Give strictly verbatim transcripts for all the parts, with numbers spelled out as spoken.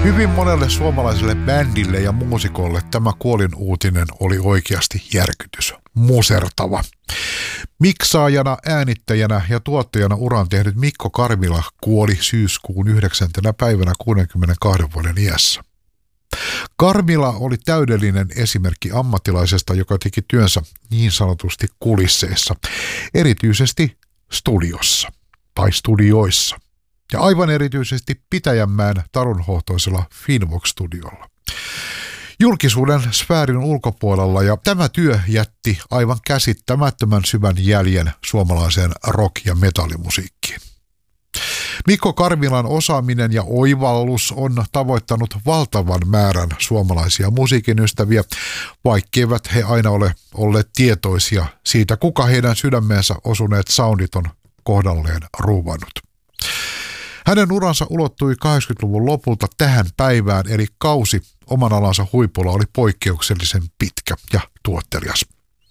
Hyvin monelle suomalaiselle bändille ja muusikolle tämä kuolinuutinen oli oikeasti järkytys. Musertava. Miksaajana, äänittäjänä ja tuottajana uran tehnyt Mikko Karmila kuoli syyskuun yhdeksäntenä päivänä kuudenkymmenenkahden vuoden iässä. Karmila oli täydellinen esimerkki ammattilaisesta, joka teki työnsä niin sanotusti kulisseissa, erityisesti studiossa tai studioissa. Ja aivan erityisesti Pitäjänmäen tarunhohtoisella Finvox-studiolla. Julkisuuden sfäärin ulkopuolella, ja tämä työ jätti aivan käsittämättömän syvän jäljen suomalaiseen rock- ja metallimusiikkiin. Mikko Karmilan osaaminen ja oivallus on tavoittanut valtavan määrän suomalaisia musiikin ystäviä, vaikkeivät he aina ole olleet tietoisia siitä, kuka heidän sydämeensä osuneet soundit on kohdalleen ruuvannut. Hänen uransa ulottui kahdeksankymmentäluvun lopulta tähän päivään, eli kausi oman alansa huipulla oli poikkeuksellisen pitkä ja tuottelias.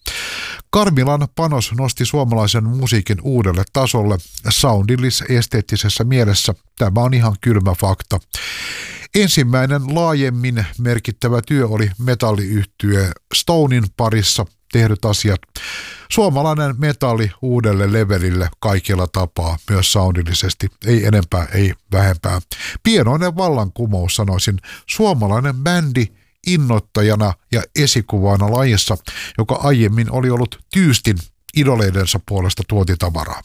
Karmilan panos nosti suomalaisen musiikin uudelle tasolle soundillis-esteettisessä mielessä. Tämä on ihan kylmä fakta. Ensimmäinen laajemmin merkittävä työ oli metalliyhtye Stonein parissa tehdyt asiat. Suomalainen metalli uudelle levelille kaikilla tapaa, myös soundillisesti. Ei enempää, ei vähempää. Pienoinen vallankumous, sanoisin. Suomalainen bändi innoittajana ja esikuvana lajissa, joka aiemmin oli ollut tyystin idoleidensa puolesta tuotitavaraa.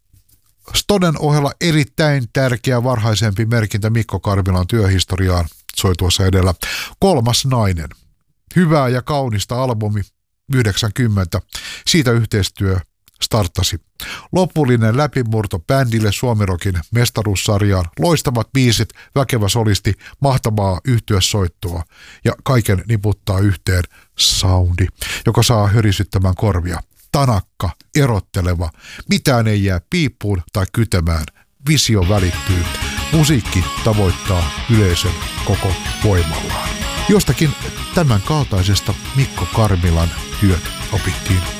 Stonen ohella erittäin tärkeä varhaisempi merkintä Mikko Karmilan työhistoriaan soi tuossa edellä. Kolmas nainen. Hyvää ja kaunista albumi yhdeksänkymmentä. Siitä yhteistyö starttasi. Lopullinen läpimurto bändille Suomirokin mestaruussarjaan. Loistavat biisit, väkevä solisti, mahtavaa yhtyesoittoa ja kaiken niputtaa yhteen soundi, joka saa hörisyttämään korvia. Tanakka, erotteleva, mitään ei jää piippuun tai kytemään. Visio välittyy. Musiikki tavoittaa yleisön koko voimallaan. Jostakin tämän kaltaisesta Mikko Karmilan työt opittiin